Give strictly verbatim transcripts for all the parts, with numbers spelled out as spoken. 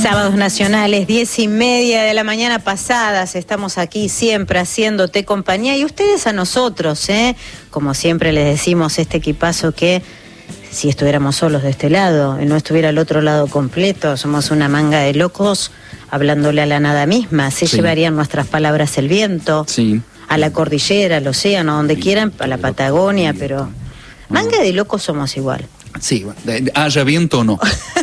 Sábados nacionales, diez y media de la mañana pasadas, estamos aquí siempre haciéndote compañía y ustedes a nosotros, ¿eh? Como siempre les decimos, este equipazo que si estuviéramos solos de este lado y no estuviera al otro lado completo, somos una manga de locos hablándole a la nada misma, se sí. llevarían nuestras palabras el viento, sí. a la cordillera, al océano, donde sí. quieran, a la Patagonia, sí. pero manga de locos somos igual. Sí, haya viento o no.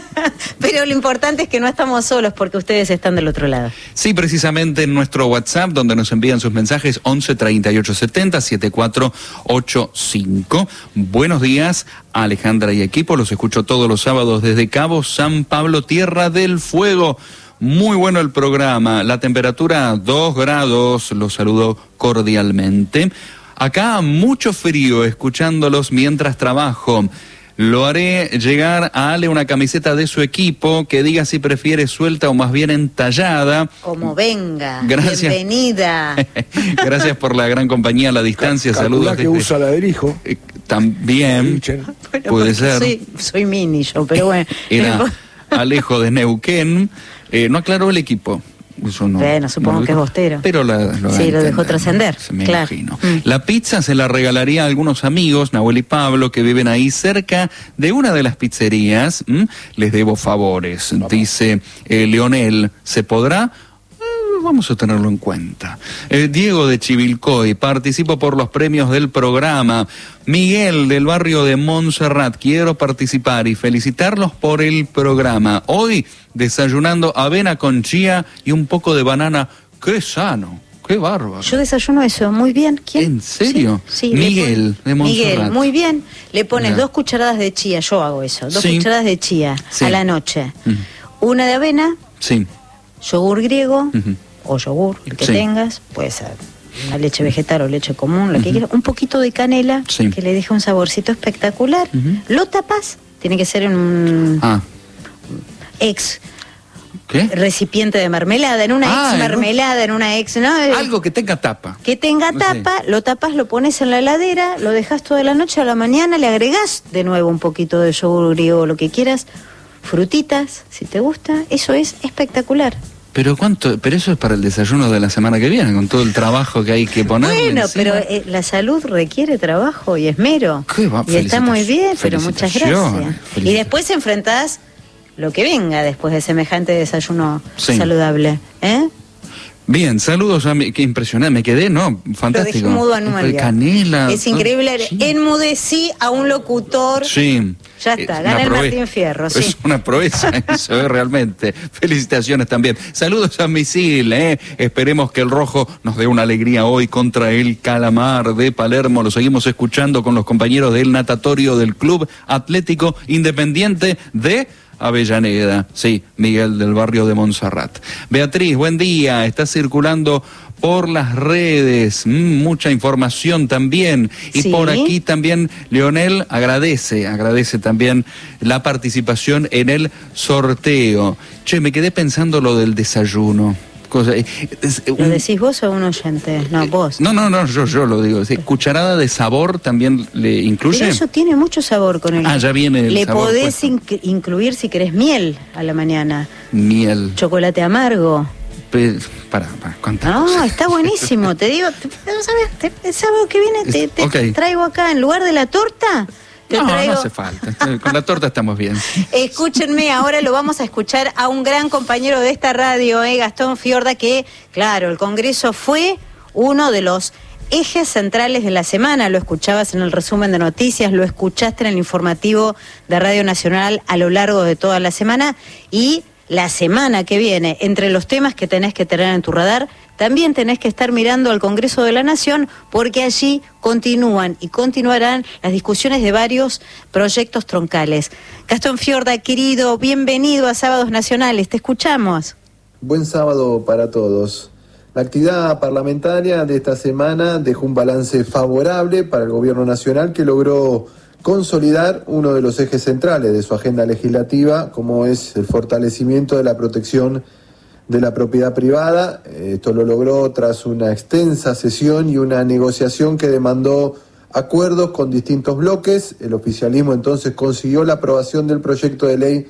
Pero lo importante es que no estamos solos porque ustedes están del otro lado. Sí, precisamente en nuestro WhatsApp, donde nos envían sus mensajes, once treinta y ocho setenta setenta y cuatro ochenta y cinco. Buenos días, Alejandra y equipo, los escucho todos los sábados desde Cabo San Pablo, Tierra del Fuego. Muy bueno el programa, la temperatura dos grados, los saludo cordialmente. Acá mucho frío, escuchándolos mientras trabajo. Lo haré llegar a Ale una camiseta de su equipo que diga si prefiere suelta o más bien entallada. Como venga. Gracias. Bienvenida. Gracias por la gran compañía a la distancia. Calcula Saludos. que usa la del hijo. Eh, también bueno, puede ser. Soy, soy mini yo, pero bueno. Era Alejo de Neuquén. Eh, no aclaró el equipo. Eso no, bueno, supongo no que es bostero. Pero la, lo sí, lo dejó trascender. Me claro. imagino. Mm. La pizza se la regalaría a algunos amigos, Nahuel y Pablo, que viven ahí cerca de una de las pizzerías. ¿Mm? Les debo favores. Vamos. Dice eh, Leonel, ¿se podrá? Vamos a tenerlo en cuenta. Eh, Diego de Chivilcoy, participo por los premios del programa. Miguel del barrio de Montserrat, quiero participar y felicitarlos por el programa. Hoy desayunando avena con chía y un poco de banana. ¡Qué sano! ¡Qué bárbaro! Yo desayuno eso, muy bien. ¿Quién? ¿En serio? Sí, sí, Miguel pon... de Montserrat. Miguel, muy bien. Le pones Mira. dos cucharadas de chía, yo hago eso, dos sí. cucharadas de chía sí. a la noche. Uh-huh. Una de avena, sí. yogur griego, uh-huh. o yogur, el que sí. tengas, puede ser una leche vegetal o leche común, lo uh-huh. que quieras, un poquito de canela, sí. que le deja un saborcito espectacular. Uh-huh. Lo tapas, tiene que ser en un ah. ex ¿Qué? recipiente de mermelada, en una ah, ex mermelada, en una ex... ¿no? Algo que tenga tapa. Que tenga tapa, sí. lo tapas, lo pones en la heladera, lo dejas toda la noche, a la mañana le agregás de nuevo un poquito de yogur griego, lo que quieras, frutitas, si te gusta, eso es espectacular. Pero cuánto, pero eso es para el desayuno de la semana que viene, con todo el trabajo que hay que poner. Bueno, pero eh, la salud requiere trabajo y esmero. ¿Qué va? Y está muy bien, pero muchas gracias. Y después enfrentás lo que venga después de semejante desayuno sí. saludable, ¿eh? Bien, saludos a mí, qué impresionante, me quedé, ¿no? Fantástico. Lo dejé mudo a Noelia. Canela. Es increíble, sí. enmudecí a un locutor. Sí. Ya está, gana el Martín Fierro, sí. Es una proeza eso, ¿eh? Realmente. Felicitaciones también. Saludos a Misil, ¿eh? Esperemos que el rojo nos dé una alegría hoy contra el Calamar de Palermo. Lo seguimos escuchando con los compañeros del natatorio del Club Atlético Independiente de Avellaneda, sí, Miguel del barrio de Montserrat. Beatriz, buen día, está circulando por las redes, mm, mucha información también, y ¿sí? por aquí también Leonel agradece, agradece también la participación en el sorteo. Che, me quedé pensando lo del desayuno. Cosa, es, ¿Lo un, decís vos o un oyente? No, vos. No, no, no, yo, yo lo digo. ¿Sí? ¿Cucharada de sabor también le incluye? Pero eso tiene mucho sabor con el... Ah, ya viene el Le sabor podés inc- incluir, si querés, miel a la mañana. Miel. Chocolate amargo. Pe- para, para, ¿cuántas No, cosas? está buenísimo. Te digo, te, ¿sabes? Te, ¿sabes que viene? Te, te okay. traigo acá, en lugar de la torta... No, traigo... no hace falta. Con la torta estamos bien. Escúchenme, ahora lo vamos a escuchar a un gran compañero de esta radio, eh, Gastón Fiorda, que, claro, el Congreso fue uno de los ejes centrales de la semana. Lo escuchabas en el resumen de noticias, lo escuchaste en el informativo de Radio Nacional a lo largo de toda la semana. Y la semana que viene, entre los temas que tenés que tener en tu radar, también tenés que estar mirando al Congreso de la Nación, porque allí continúan y continuarán las discusiones de varios proyectos troncales. Gastón Fiorda, querido, bienvenido a Sábados Nacionales, te escuchamos. Buen sábado para todos. La actividad parlamentaria de esta semana dejó un balance favorable para el Gobierno Nacional, que logró consolidar uno de los ejes centrales de su agenda legislativa, como es el fortalecimiento de la protección de la propiedad privada. Esto lo logró tras una extensa sesión y una negociación que demandó acuerdos con distintos bloques. El oficialismo entonces consiguió la aprobación del proyecto de ley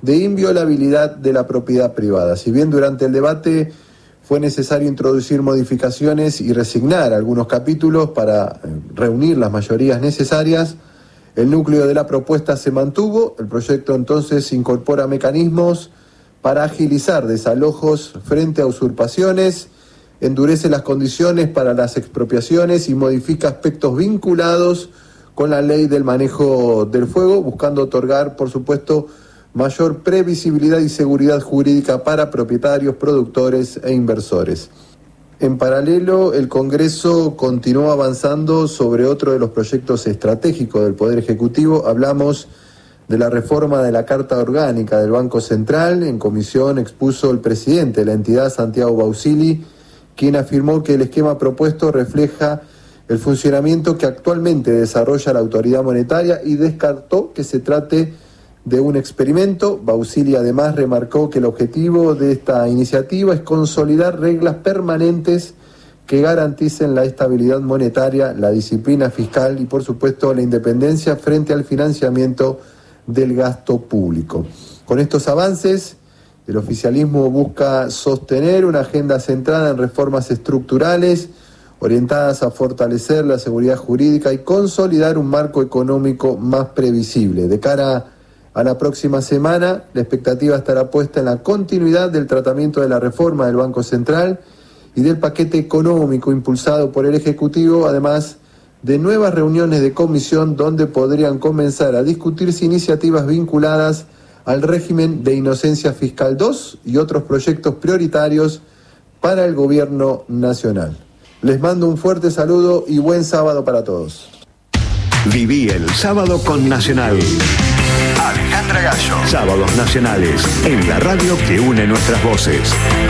de inviolabilidad de la propiedad privada. Si bien durante el debate fue necesario introducir modificaciones y resignar algunos capítulos para reunir las mayorías necesarias, el núcleo de la propuesta se mantuvo. El proyecto entonces incorpora mecanismos para agilizar desalojos frente a usurpaciones, endurece las condiciones para las expropiaciones y modifica aspectos vinculados con la ley del manejo del fuego, buscando otorgar, por supuesto, mayor previsibilidad y seguridad jurídica para propietarios, productores e inversores. En paralelo, el Congreso continuó avanzando sobre otro de los proyectos estratégicos del Poder Ejecutivo. Hablamos de la reforma de la Carta Orgánica del Banco Central. En comisión expuso el presidente de la entidad, Santiago Bausili, quien afirmó que el esquema propuesto refleja el funcionamiento que actualmente desarrolla la autoridad monetaria y descartó que se trate de un experimento. Bausili además remarcó que el objetivo de esta iniciativa es consolidar reglas permanentes que garanticen la estabilidad monetaria, la disciplina fiscal y, por supuesto, la independencia frente al financiamiento del gasto público. Con estos avances, el oficialismo busca sostener una agenda centrada en reformas estructurales orientadas a fortalecer la seguridad jurídica y consolidar un marco económico más previsible. De cara a la próxima semana, la expectativa estará puesta en la continuidad del tratamiento de la reforma del Banco Central y del paquete económico impulsado por el Ejecutivo, además de nuevas reuniones de comisión donde podrían comenzar a discutirse iniciativas vinculadas al régimen de inocencia fiscal dos y otros proyectos prioritarios para el gobierno nacional. Les mando un fuerte saludo y buen sábado para todos. Viví el sábado con Nacional. Alejandra Gallo. Sábados nacionales en la radio que une nuestras voces.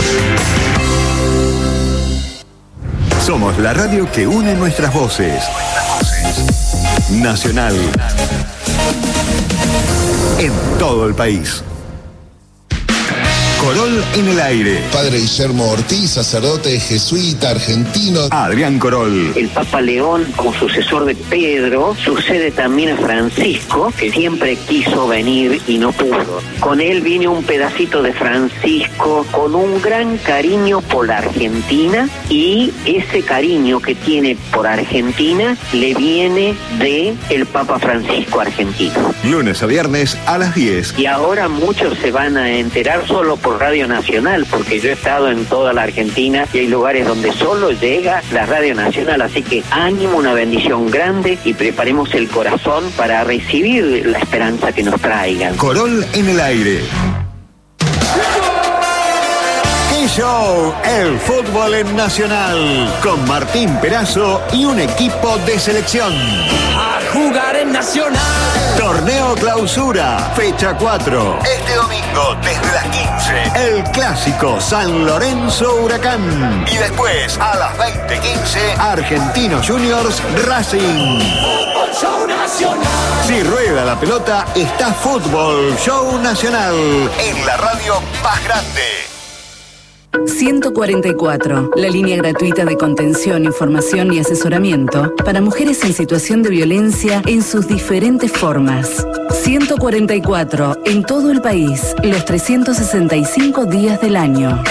Somos la radio que une nuestras voces. Nacional. En todo el país. Corol en el aire. Padre Guillermo Ortiz, sacerdote jesuita argentino. Adrián Corol. El Papa León, como sucesor de Pedro, sucede también a Francisco, que siempre quiso venir y no pudo. Con él viene un pedacito de Francisco con un gran cariño por la Argentina, y ese cariño que tiene por Argentina le viene de el Papa Francisco argentino. Lunes a viernes a las diez. Y ahora muchos se van a enterar solo por Radio Nacional, porque yo he estado en toda la Argentina y hay lugares donde solo llega la Radio Nacional, así que ánimo, una bendición grande y preparemos el corazón para recibir la esperanza que nos traigan. Corol en el aire. ¡Qué show! El fútbol en Nacional, con Martín Perazo y un equipo de selección. A jugar en Nacional. Torneo Clausura, fecha cuatro. Este domingo, desde las quince, el clásico San Lorenzo Huracán. Y después, a las veinte quince, Argentinos Juniors Racing. Fútbol Show Nacional. Si rueda la pelota, está Fútbol Show Nacional en la radio más grande. ciento cuarenta y cuatro, la línea gratuita de contención, información y asesoramiento para mujeres en situación de violencia en sus diferentes formas. ciento cuarenta y cuatro, en todo el país, los trescientos sesenta y cinco días del año.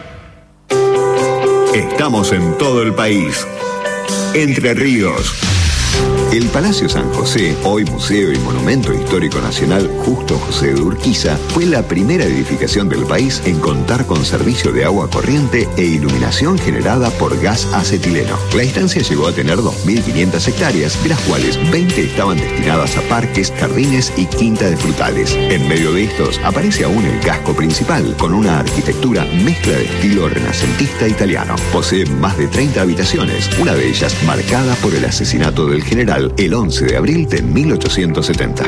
Estamos en todo el país. Entre Ríos. El Palacio San José, hoy Museo y Monumento Histórico Nacional Justo José de Urquiza, fue la primera edificación del país en contar con servicio de agua corriente e iluminación generada por gas acetileno. La instancia llegó a tener dos mil quinientas hectáreas, de las cuales veinte estaban destinadas a parques, jardines y quinta de frutales. En medio de estos aparece aún el casco principal, con una arquitectura mezcla de estilo renacentista italiano. Posee más de treinta habitaciones, una de ellas marcada por el asesinato del general el once de abril de mil ochocientos setenta.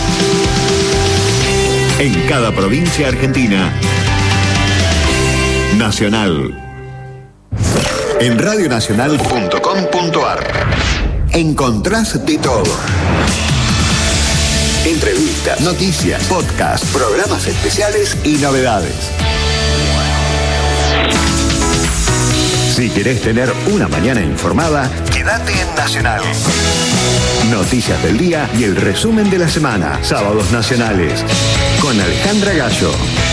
En cada provincia argentina, Nacional. En radionacional punto com punto ar encontrás de todo. Entrevistas, noticias, podcasts, programas especiales y novedades. Si querés tener una mañana informada, Quédate en Nacional. Noticias del día y el resumen de la semana. Sábados nacionales. Con Alejandra Gallo.